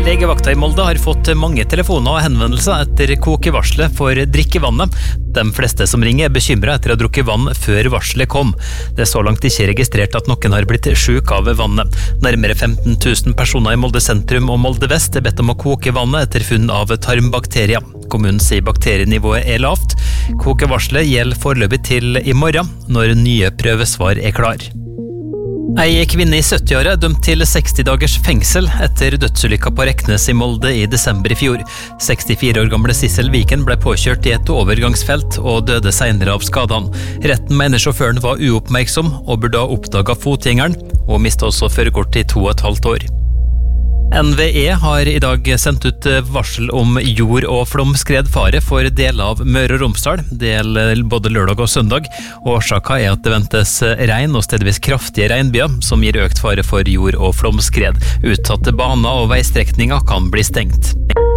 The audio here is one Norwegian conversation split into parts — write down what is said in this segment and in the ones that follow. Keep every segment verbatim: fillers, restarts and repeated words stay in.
Legevakta i Molde har fått mange telefoner og henvendelser etter kokevarslet for drikkevannet. De fleste som ringer er bekymret etter å ha drukket vann før varslet kom. Det er så langt ikke registrert at noen har blitt syk av vannet. Nærmere femten tusen personer i Molde sentrum og Molde vest er bedt om å koke vannet etter funn av tarmbakterier. Kommunen sier bakterienivået er lavt. Kokevarslet gjelder foreløpig til i morgen, når nye prøvesvar er klar. Ei kvinne i sytti-åra er dømt til seksti dagers fengsel etter dødsulykka på Reknes i Molde i desember i fjor. sekstifire år gamle Sissel Viken ble påkjørt i et overgangsfelt og døde senere av skadene. Retten mener sjåføren var uoppmerksom og burde ha oppdaget fotgjengeren, og mistet også førerkort i to og et halvt år. N V E har i dag sendt ut varsel om jord- og flomskredfare for deler av Møre og Romsdal. Det gjelder både lørdag og søndag. Årsaken er at det ventes regn og stedvis kraftige regnbyger, som gir økt fare for jord- og flomskred. Uttatte baner og veistrekninger kan bli stengt.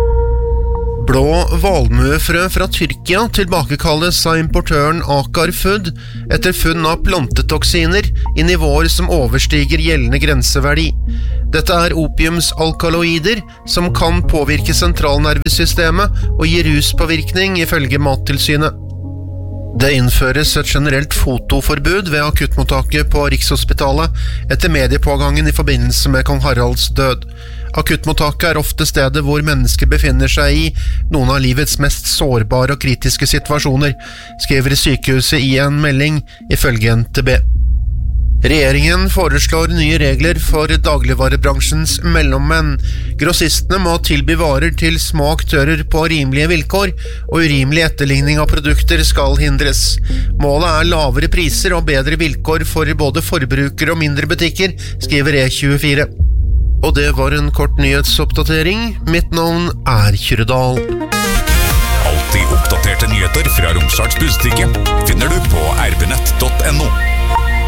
Blå valmuefrø fra Tyrkia tilbakekalles av importøren Akar Food etter funn av plantetoksiner i nivåer som overstiger gjeldende grenseverdi. Dette er opiumsalkaloider som kan påvirke sentralnervesystemet og gi ruspåvirkning ifølge Mattilsynet. Det innføres et generelt fotoforbud ved akuttmottaket på Rikshospitalet etter mediepågangen i forbindelse med kong Haralds død. Akuttmottaket er ofte stedet hvor mennesker befinner seg i noen av livets mest sårbare og kritiske situasjoner, skriver sykehuset i en melding ifølge N T B. Regjeringen foreslår nye regler for dagligvarebransjens mellommenn. Grossistene må tilby varer til små aktører på rimelige vilkår, og urimelig etterligning av produkter skal hindres. Målet er lavere priser og bedre vilkår for både forbrukere og mindre butikker, skriver E tjuefire. Og det var en kort nyhetsoppdatering. Mitt navn er Kyrre Dahl. Alltid oppdaterte nyheter fra Romsdals Budstikke.